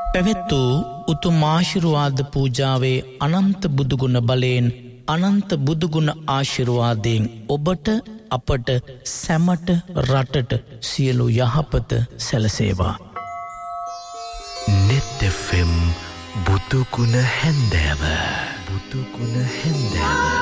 පැවැත්වූ උතුම් ආශිර්වාද පූජාවේ අනන්ත බුදුගුණ බලයෙන් අනන්ත බුදුගුණ ආශිර්වාදයෙන් ඔබට අපට සැමට රටට සියලු යහපත සැලසේවා. Net FM බුදුගුණ හැන්දෑව බුදුගුණ හැන්දෑව.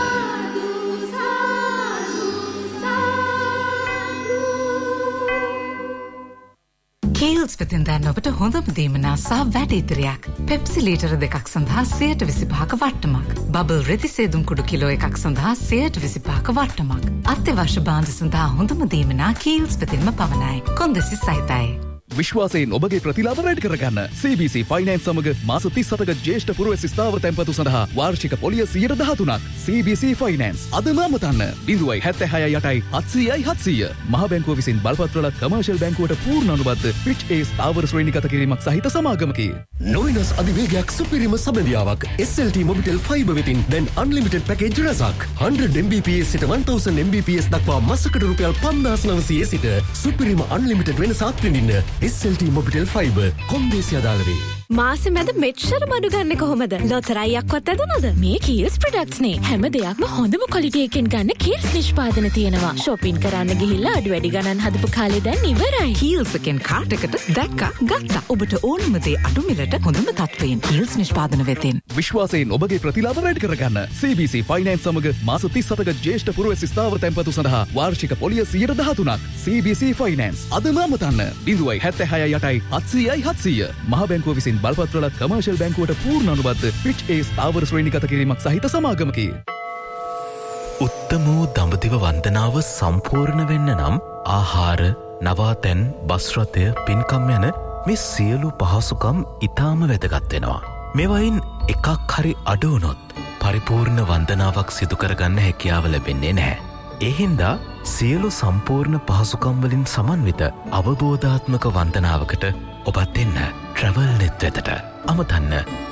කේල්ස් වෙතින් දැන් ඔබට හොඳම දීමනා සහ වැඩිතරයක්. පෙප්සි ලීටර 2ක් සඳහා 125ක වට්ටමක්. බබල් රෙදිසේදුම් කුඩු කිලෝ 1ක් සඳහා 125ක වට්ටමක්. අත්‍යවශ්‍ය භාණ්ඩ සඳහා හොඳම දීමනා කේල්ස් වෙතින්ම පමණයි. කොන්දෙසි සහිතයි. විශ්වාසයෙන් ඔබගේ ප්‍රතිලාභ වැඩි කරගන්න CBC Finance සමග මාස 37ක ජ්‍යෙෂ්ඨ පුරවැසි ස්ථාවර තැන්පතු සඳහා වාර්ෂික පොලිය 13%ක්. CBC Finance අදම අමතන්න 0.76 700 මහ බැංකුව විසින් බලපත්‍රවල කමර්ෂල් බැංකුවට පූර්ණ අනුබද්ධ Fitch A ස්ථාවර ශ්‍රේණිගත කිරීමක් සහිත සමාගමකි. නොවිනස් අධිවේගයක් සුපිරිම සබඳියාවක් SLT Mobitel Fiber වෙතින් දැන් unlimited package රසක් 100 Mbps සිට 1000 Mbps දක්වා මාසකට රුපියල් 5900 සිට සුපිරිම unlimited වෙනසක් විඳින්න. SLT Mobitel Fiber කොන්දේසි අදාළ වේ. මාසෙ මැද මෙච්චර බඩු ගන්න කොහොමද? ලොතරැයියක්වත් ඇදුනද? මේ කීල්ස් ප්‍රොඩක්ට්ස් නේ. හැම දෙයක්ම හොඳම ක්වොලිටි එකෙන් ගන්න කීල්ස් නිෂ්පාදන තියෙනවා. shopping කරන්න ගිහිල්ලා අඩු වැඩි ගණන් හදපු කාලේ දැන් ඉවරයි. කීල්ස් එකෙන් කාට් එකට දැක්කා ගත්තා. ඔබට ඕනම දේ අඩු මිලට හොඳම තත්ත්වයෙන් කීල්ස් නිෂ්පාදන වෙතින්. විශ්වාසයෙන් ඔබගේ ප්‍රතිලාභ වැඩි කරගන්න CBC Finance සමග මාස 37ක ජ්‍යෙෂ්ඨ පුරවැසි ස්ථාවර තැන්පතු සඳහා වාර්ෂික පොලිය 13%ක්. CBC Finance අදම අමතන්න 0.76 700 මහ බැංකුව විසින් බලපත්‍රවල කමර්ෂල් බැංකුවට පූර්ණ අනුබද්ධ Fitch A ස්ථාවර ශ්‍රේණිගත කිරීමක් සහිත සමාගමකි. උත්තම වූ දඹදිව වන්දනාව සම්පූර්ණ වෙන්න නම් ආහාර, නවාතැන්, බස් රථය, පින්කම් යන මේ සියලු පහසුකම් ඉතාම වැදගත් වෙනවා. මේවයින් එකක් හරි අඩු වුණොත් පරිපූර්ණ වන්දනාවක් සිදු කරගන්න හැකියාව ලැබෙන්නේ නැහැ. ඒ හින්දා සියලු සම්පූර්ණ පහසුකම් වලින් සමන්විත අවබෝධාත්මක වන්දනාවකට ඔබත් එන්න TravelNet වෙතට. අමතන්න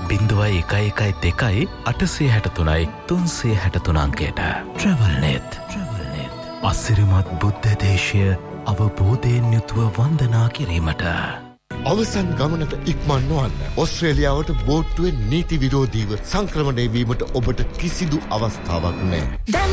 0112 863 363 අංකයට. TravelNet. අසිරිමත් බුද්ධ දේශය අවබෝධයෙන් යුතුව වන්දනා කිරීමට. අවසන් ගමනට ඉක්මන් නොවන්න. ඔස්ට්‍රේලියාවට බෝට්ටුවෙන් නීති විරෝධීව සංක්‍රමණය වීමට ඔබට කිසිදු අවස්ථාවක් නැහැ.